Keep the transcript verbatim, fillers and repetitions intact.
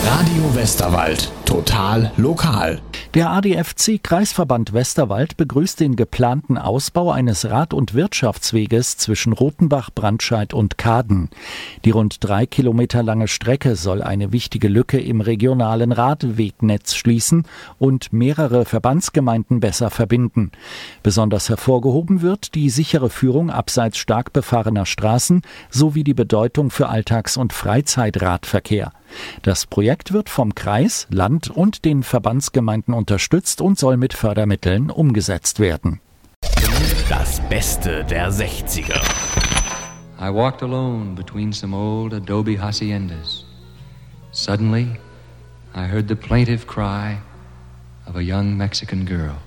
Radio Westerwald. Total lokal. Der A D F C-Kreisverband Westerwald begrüßt den geplanten Ausbau eines Rad- und Wirtschaftsweges zwischen Rothenbach, Brandscheid und Kaden. Die rund drei Kilometer lange Strecke soll eine wichtige Lücke im regionalen Radwegnetz schließen und mehrere Verbandsgemeinden besser verbinden. Besonders hervorgehoben wird die sichere Führung abseits stark befahrener Straßen sowie die Bedeutung für Alltags- und Freizeitradverkehr. Das Projekt wird vom Kreis, Land und den Verbandsgemeinden unterstützt und soll mit Fördermitteln umgesetzt werden. Das Beste der sechziger. I walked alone between some old adobe haciendas. Suddenly, I heard the plaintive cry of a young Mexican girl.